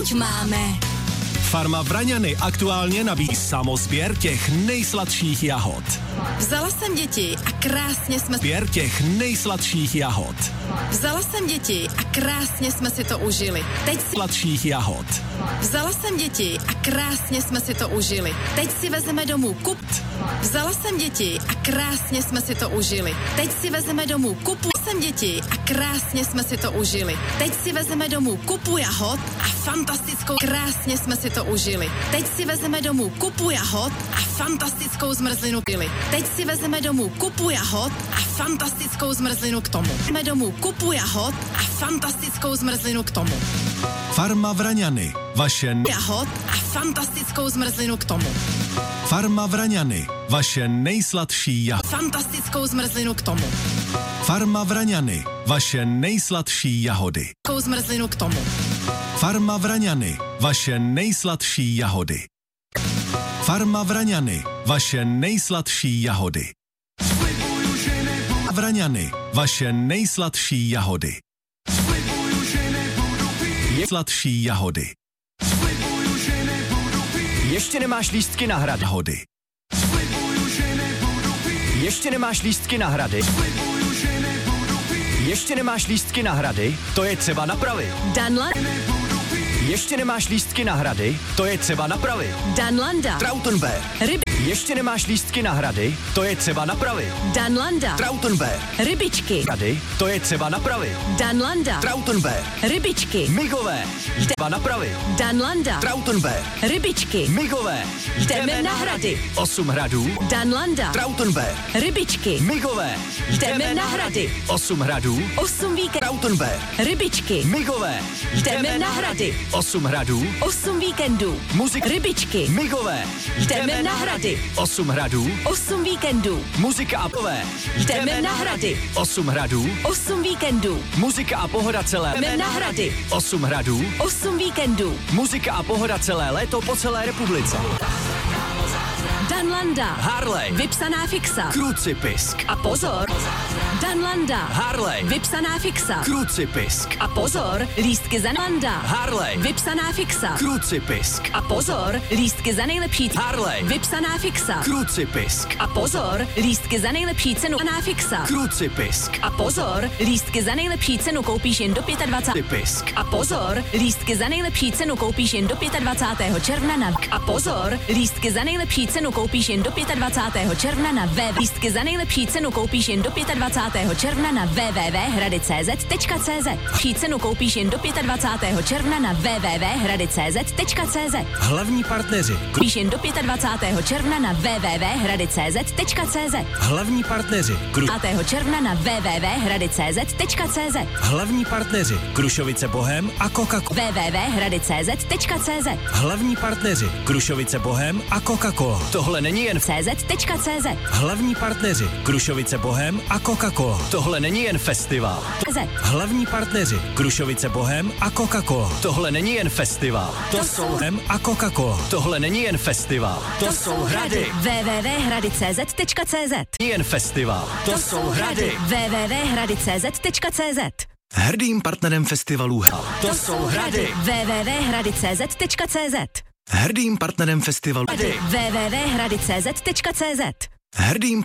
máme. Farma Vraňany aktuálně nabízí samosběr těch nejsladších jahod. Vzala jsem děti a krásně jsme... Sběr těch nejsladších jahod. Vzala jsem děti a krásně jsme si to užili. Teď si... Sladších jahod. Vzala jsem děti a krásně jsme si to užili. Teď si vezeme domů Vzala jsem děti a krásně jsme si to užili. Teď si vezeme domů jsem děti a krásně jsme si to užili. Teď si vezeme domů kupu jahod a fantastickou krásně jsme si to užili. Teď si vezeme domů kupu jahod a fantastickou zmrzlinu pili. Teď si vezeme domů kupu jahod a fantastickou zmrzlinu k tomu. Vezeme domů kupu jahod a fantastickou zmrzlinu k tomu. Farma Vraňany, vaše jahod a fantastickou zmrzlinu k tomu. Farma Vraňany, vaše nejsladší jahody. Fantastickou zmrzlinu k tomu. Farma Vraňany, vaše nejsladší jahody. Zmrzlinu k tomu. Farma Vraňany, vaše nejsladší jahody. Farma Vraňany, vaše nejsladší jahody. Vraňany, vaše nejsladší jahody. Sladší jahody. Ještě nemáš lístky na hrady. Jahody. Ještě nemáš lístky na hrady. Ještě nemáš lístky na hrady, to je třeba napravit. Ještě nemáš lístky na hrady, to je třeba napravit. Danlanda. Trautenberg. Ještě nemáš lístky na hrady, to je třeba napravit. Danlanda. Trautenberg. Rybičky. Hrady, to je třeba napravit. Danlanda. Trautenberg. Rybičky. Migové. Třeba napravit. Danlanda. Trautenberg. Rybičky. Migové. Jdeme na hrady. 8 hradů. Danlanda. Trautenberg. Rybičky. Migové. Jdeme na hrady. 8 hradů. 8 víkend. Trautenberg. Rybičky. Migové. Jdeme na hrady. 8 hradů. 8 víkendů. Muzik. Rybičky. Migové. Jdeme na hrady. 8 hradů. 8 víkendů. Muzika a pové. Jdeme na hrady. 8 hradů. 8 víkendů. Muzika a pohoda celé. Jdeme na hrady. 8 hradů. 8 víkendů. Muzika a pohoda celé léto po celé republice. Danlanda. Harley. Vypsaná fixa. Krucipisk. A pozor. Danlanda. Harley. Vypsaná fixa. Krucipisk. A pozor, lístky za Danlanda. Harley. Vypsaná fixa. Krucipisk. A pozor, lístky za nejlepší Harley. Vypsaná fixa. Krucipisk. A pozor, lístky za nejlepší cenu Vypsaná fixa. Krucipisk. A pozor, lístky za nejlepší cenu koupíš jen do 25. Krucipisk. A pozor, lístky za nejlepší cenu koupíš jen do 25. června na A pozor, lístky za nejlepší cenu koupíš jen do 25. června na Lístky za nejlepší cenu koupíš jen do 25. června na www.hrady.cz. Lepší cenu koupíš jen do 25. června na www.hrady.cz. Hlavní partneři. Koupíš jen do 25. června na www.hrady.cz. Hlavní partneři. 5. června na www.hrady.cz. Hlavní partneři. Krušovice Bohem a Coca-Cola. www.hrady.cz. Hlavní partneři. Krušovice Bohem a Coca-Cola. Tohle není jen cz.cz. Hlavní partneři. Krušovice Bohem a Coca-Cola. Tohle není jen festival. Hlavní partneři. Krušovice Bohem a Coca-Cola. Tohle není jen festival. To jsou Bohem a Coca-Cola. Tohle není jen festival. To jsou hrady. www.hrady.cz. Není jen festival. To jsou hrady. www.hrady.cz. Hrdým partnerem festivalu. To jsou hrady. www.hrady.cz. Hrdým partnerem festivalu. www.hrady.cz. Hrdým